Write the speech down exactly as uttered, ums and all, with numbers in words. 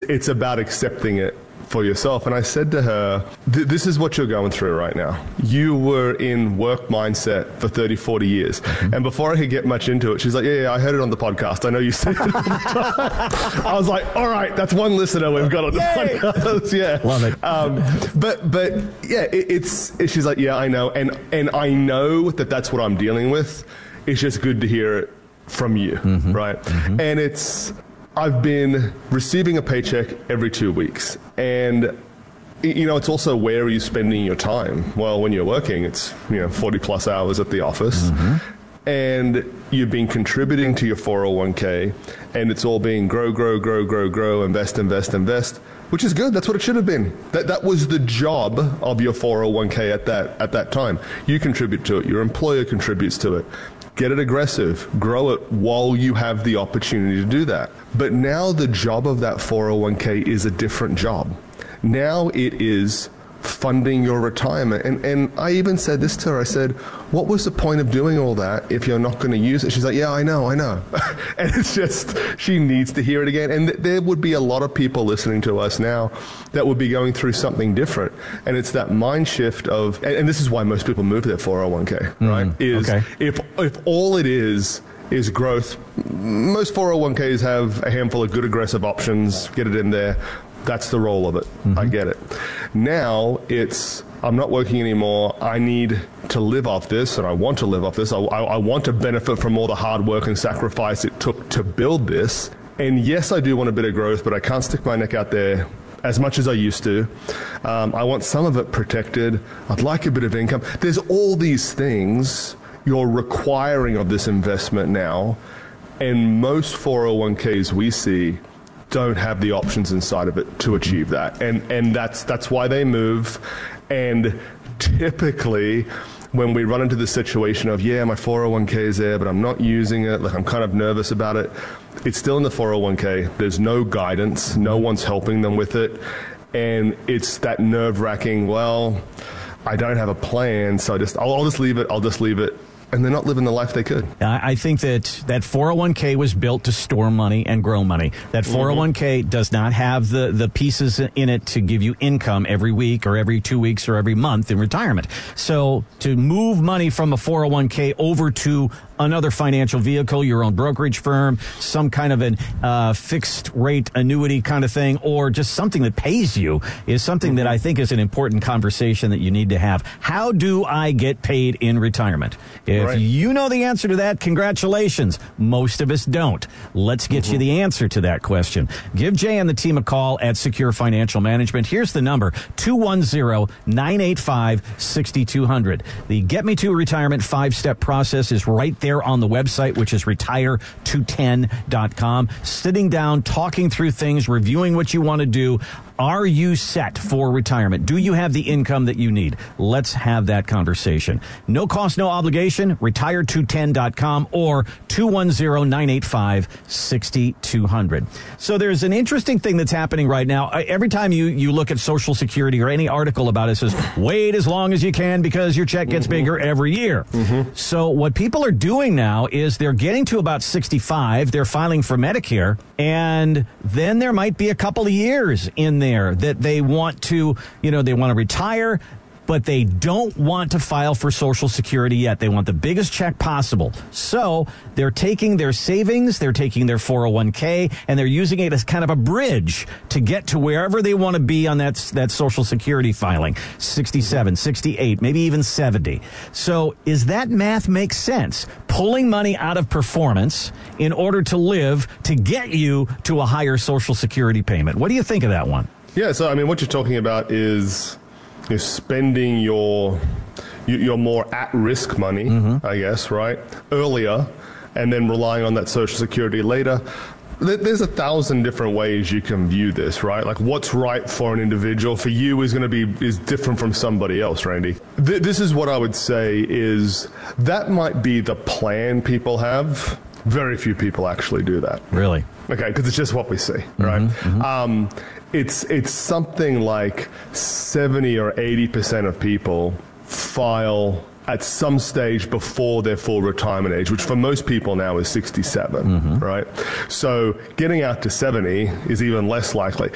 it's about accepting it for yourself. And I said to her, this is what you're going through right now. You were in work mindset for thirty, forty years. Mm-hmm. And before I could get much into it, she's like, yeah, yeah, I heard it on the podcast. I know you said it all the time. I was like, all right, that's one listener we've got on the Yay! podcast. Yeah. Love it. Um, but, but yeah, it, it's, it, she's like, yeah, I know. And, and I know that that's what I'm dealing with. It's just good to hear it from you. Mm-hmm. Right. Mm-hmm. And it's, I've been receiving a paycheck every two weeks. And, you know, it's also where are you spending your time? Well, when you're working, it's, you know, forty plus hours at the office. Mm-hmm. And you've been contributing to your four oh one k, and it's all being grow, grow, grow, grow, grow, invest, invest, invest, which is good. That's what it should have been. That that was the job of your four oh one k at that at that time. You contribute to it. Your employer contributes to it. Get it aggressive, grow it while you have the opportunity to do that. But now the job of that four oh one k is a different job. Now it is funding your retirement. And and I even said this to her. I said, what was the point of doing all that if you're not going to use it? She's like, yeah, I know, I know. And it's just, she needs to hear it again. And th- there would be a lot of people listening to us now that would be going through something different. And it's that mind shift of, and, and this is why most people move their four oh one k, mm, right? Is okay. if if all it is, is growth. Most four oh one k's have a handful of good aggressive options, get it in there. That's the role of it. Mm-hmm. I get it. Now it's, I'm not working anymore. I need to live off this, and I want to live off this. I, I, I want to benefit from all the hard work and sacrifice it took to build this. And yes, I do want a bit of growth, but I can't stick my neck out there as much as I used to. Um, I want some of it protected. I'd like a bit of income. There's all these things you're requiring of this investment now, and most four oh one k's we see don't have the options inside of it to achieve that. And and that's that's why they move. And typically when we run into the situation of, yeah, my four oh one k is there, but I'm not using it, like I'm kind of nervous about it, it's still in the four oh one k. There's no guidance. No one's helping them with it. And it's that nerve-wracking, well, I don't have a plan, so I just, I'll, I'll just leave it, I'll just leave it. And they're not living the life they could. I think that that four oh one k was built to store money and grow money. That four oh one k mm-hmm. does not have the, the pieces in it to give you income every week or every two weeks or every month in retirement. So to move money from a four oh one k over to another financial vehicle, your own brokerage firm, some kind of an uh, fixed rate annuity kind of thing, or just something that pays you is something mm-hmm. that I think is an important conversation that you need to have. How do I get paid in retirement? If right. you know the answer to that, congratulations. Most of us don't. Let's get mm-hmm. you the answer to that question. Give Jay and the team a call at Secure Financial Management. Here's the number, two one zero, nine eight five, six two zero zero. The Get Me to Retirement five-step process is right there on the website, which is retire two ten dot com. Sitting down, talking through things, reviewing what you want to do. Are you set for retirement? Do you have the income that you need? Let's have that conversation. No cost, no obligation. retire two ten dot com or two one zero, nine eight five, six two zero zero. So there's an interesting thing that's happening right now. Every time you, you look at Social Security or any article about it, it says, wait as long as you can because your check gets mm-hmm. bigger every year. Mm-hmm. So what people are doing now is they're getting to about sixty-five. They're filing for Medicare, and then there might be a couple of years in there that they want to, you know, they want to retire, but they don't want to file for Social Security yet. They want the biggest check possible. So they're taking their savings, they're taking their four oh one k, and they're using it as kind of a bridge to get to wherever they want to be on that, that Social Security filing, sixty-seven, sixty-eight, maybe even seventy. So is that math make sense? Pulling money out of performance in order to live to get you to a higher Social Security payment. What do you think of that one? Yeah, so I mean, what you're talking about is you're spending your your more at-risk money, mm-hmm. I guess, right, earlier, and then relying on that Social Security later. There's a thousand different ways you can view this, right? Like what's right for an individual for you is going to be is different from somebody else, Randy. Th- this is what I would say is that might be the plan people have. Very few people actually do that. Really? Okay, because it's just what we see, right? Mm-hmm, mm-hmm. Um, it's it's something like seventy or eighty percent of people file at some stage before their full retirement age, which for most people now is sixty-seven, mm-hmm. right? So getting out to seventy is even less likely.